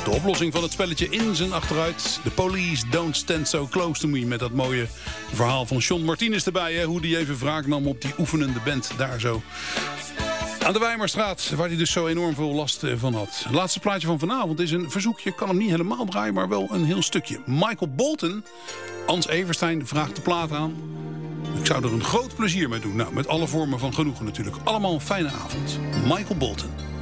De oplossing van het spelletje in zijn achteruit. The Police Don't Stand So Close To Me. Met dat mooie verhaal van Sean Martinez erbij. Hè? Hoe die even wraak nam op die oefenende band daar zo. Aan de Weimarstraat, waar hij dus zo enorm veel last van had. Het laatste plaatje van vanavond is een verzoekje. Kan hem niet helemaal draaien, maar wel een heel stukje. Michael Bolton. Ans Everstein vraagt de plaat aan. Ik zou er een groot plezier mee doen. Nou, met alle vormen van genoegen natuurlijk. Allemaal een fijne avond. Michael Bolton.